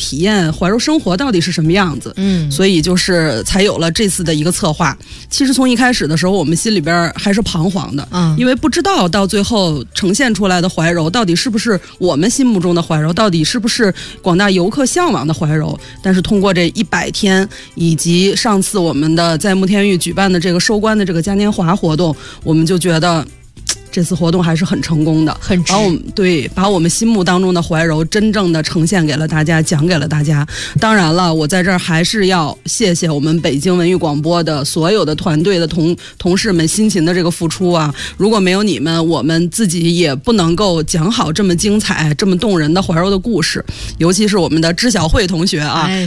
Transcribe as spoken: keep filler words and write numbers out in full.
体验怀柔生活到底是什么样子。嗯，所以就是才有了这次的一个策划。其实从一开始的时候，我们心里边还是彷徨的，嗯，因为不知道到最后呈现出来的怀柔到底是不是我们心目中的怀柔，到底是不是广大游客向往的怀柔。但是通过这一百天，以及上次我们的在慕天峪举办的这个收官的这个嘉年华活动，我们就觉得这次活动还是很成功的， 很把我们对把我们心目当中的怀柔真正的呈现给了大家，讲给了大家。当然了，我在这儿还是要谢谢我们北京文娱广播的所有的团队的同同事们辛勤的这个付出啊！如果没有你们，我们自己也不能够讲好这么精彩、这么动人的怀柔的故事。尤其是我们的知晓慧同学啊。哎